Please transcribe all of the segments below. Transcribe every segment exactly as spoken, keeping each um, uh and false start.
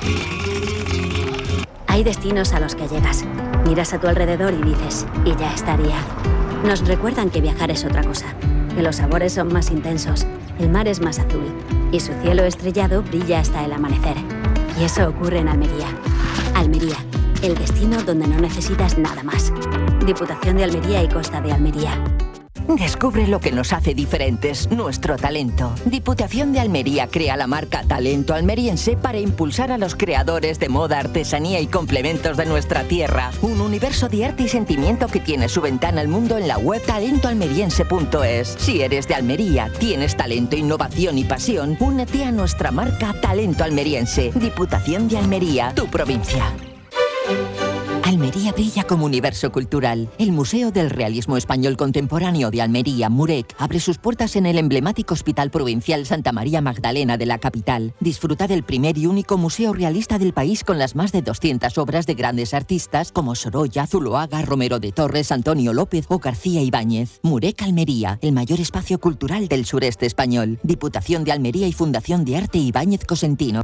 Hay destinos a los que llegas, miras a tu alrededor y dices, y ya estaría. Nos recuerdan que viajar es otra cosa, que los sabores son más intensos, el mar es más azul y su cielo estrellado brilla hasta el amanecer. Y eso ocurre en Almería. Almería, el destino donde no necesitas nada más. Diputación de Almería y Costa de Almería. Descubre lo que nos hace diferentes, nuestro talento. Diputación de Almería crea la marca Talento Almeriense para impulsar a los creadores de moda, artesanía y complementos de nuestra tierra. Un universo de arte y sentimiento que tiene su ventana al mundo en la web talento almeriense punto es. Si eres de Almería, tienes talento, innovación y pasión, únete a nuestra marca Talento Almeriense. Diputación de Almería, tu provincia. Almería brilla como universo cultural. El Museo del Realismo Español Contemporáneo de Almería, MUREC, abre sus puertas en el emblemático Hospital Provincial Santa María Magdalena de la capital. Disfruta del primer y único museo realista del país con las más de doscientas obras de grandes artistas como Sorolla, Zuloaga, Romero de Torres, Antonio López o García Ibáñez. MUREC Almería, el mayor espacio cultural del sureste español. Diputación de Almería y Fundación de Arte Ibáñez Cosentino.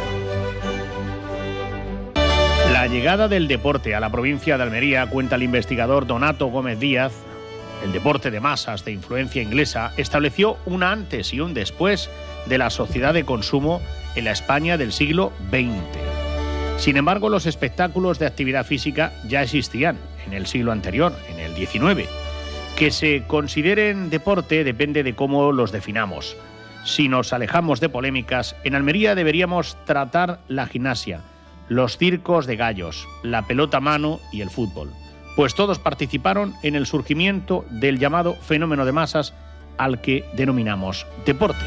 La llegada del deporte a la provincia de Almería, cuenta el investigador Donato Gómez Díaz, el deporte de masas de influencia inglesa, estableció un antes y un después de la sociedad de consumo en la España del siglo veinte. Sin embargo, los espectáculos de actividad física ya existían en el siglo anterior, en el diecinueve. Que se consideren deporte depende de cómo los definamos. Si nos alejamos de polémicas, en Almería deberíamos tratar la gimnasia, los circos de gallos, la pelota a mano y el fútbol, pues todos participaron en el surgimiento del llamado fenómeno de masas al que denominamos deporte.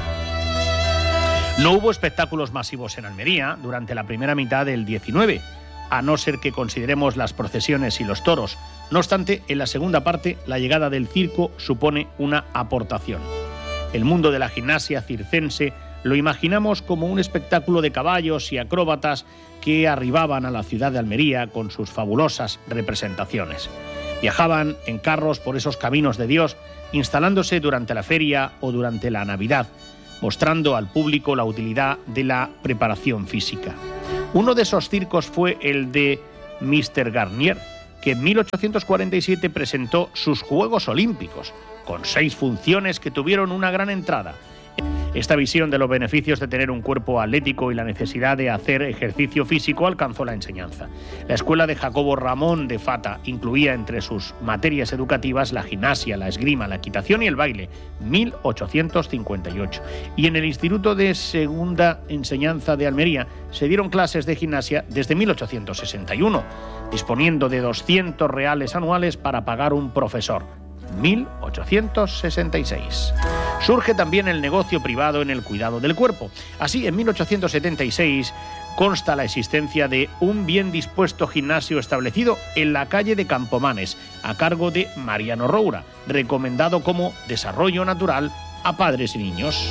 No hubo espectáculos masivos en Almería durante la primera mitad del diecinueve, a no ser que consideremos las procesiones y los toros. No obstante, en la segunda parte, la llegada del circo supone una aportación. El mundo de la gimnasia circense lo imaginamos como un espectáculo de caballos y acróbatas que arribaban a la ciudad de Almería con sus fabulosas representaciones. Viajaban en carros por esos caminos de Dios, instalándose durante la feria o durante la Navidad, mostrando al público la utilidad de la preparación física. Uno de esos circos fue el de míster Garnier, que en mil ochocientos cuarenta y siete presentó sus Juegos Olímpicos, con seis funciones que tuvieron una gran entrada. Esta visión de los beneficios de tener un cuerpo atlético y la necesidad de hacer ejercicio físico alcanzó la enseñanza. La escuela de Jacobo Ramón de Fata incluía entre sus materias educativas la gimnasia, la esgrima, la equitación y el baile, mil ochocientos cincuenta y ocho. Y en el Instituto de Segunda Enseñanza de Almería se dieron clases de gimnasia desde mil ochocientos sesenta y uno, disponiendo de doscientos reales anuales para pagar un profesor. mil ochocientos sesenta y seis. Surge también el negocio privado en el cuidado del cuerpo. Así, en mil ochocientos setenta y seis consta la existencia de un bien dispuesto gimnasio establecido en la calle de Campomanes, a cargo de Mariano Roura, recomendado como desarrollo natural a padres y niños.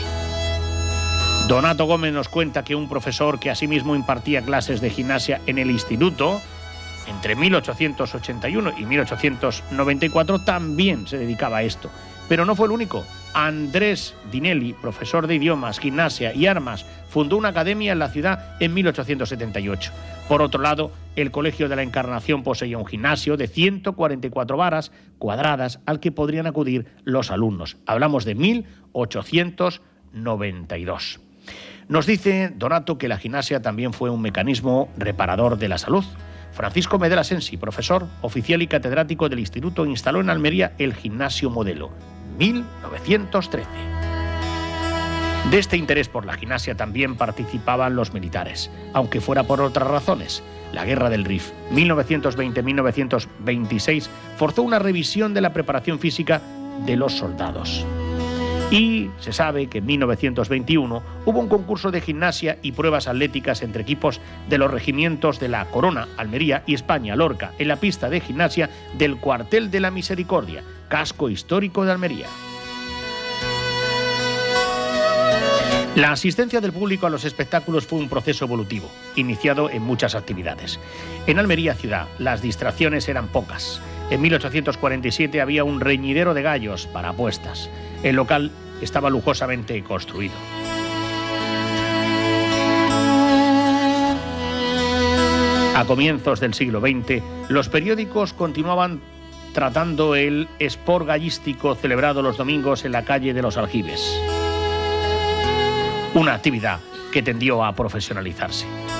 Donato Gómez nos cuenta que un profesor que asimismo impartía clases de gimnasia en el instituto, entre mil ochocientos ochenta y uno y mil ochocientos noventa y cuatro, también se dedicaba a esto. Pero no fue el único. Andrés Dinelli, profesor de idiomas, gimnasia y armas, fundó una academia en la ciudad en mil ochocientos setenta y ocho. Por otro lado, el Colegio de la Encarnación poseía un gimnasio de ciento cuarenta y cuatro varas cuadradas al que podrían acudir los alumnos. Hablamos de mil ochocientos noventa y dos. Nos dice Donato que la gimnasia también fue un mecanismo reparador de la salud. Francisco Medela Sensi, profesor, oficial y catedrático del instituto, instaló en Almería el Gimnasio Modelo, mil novecientos trece. De este interés por la gimnasia también participaban los militares, aunque fuera por otras razones. La Guerra del Rif, mil novecientos veinte a mil novecientos veintiséis, forzó una revisión de la preparación física de los soldados. Y se sabe que en mil novecientos veintiuno hubo un concurso de gimnasia y pruebas atléticas entre equipos de los regimientos de la Corona, Almería y España, Lorca, en la pista de gimnasia del Cuartel de la Misericordia, casco histórico de Almería. La asistencia del público a los espectáculos fue un proceso evolutivo, iniciado en muchas actividades. En Almería ciudad, las distracciones eran pocas. En mil ochocientos cuarenta y siete había un reñidero de gallos para apuestas. El local estaba lujosamente construido. A comienzos del siglo veinte, los periódicos continuaban tratando el sport gallístico celebrado los domingos en la calle de los Aljibes, una actividad que tendió a profesionalizarse.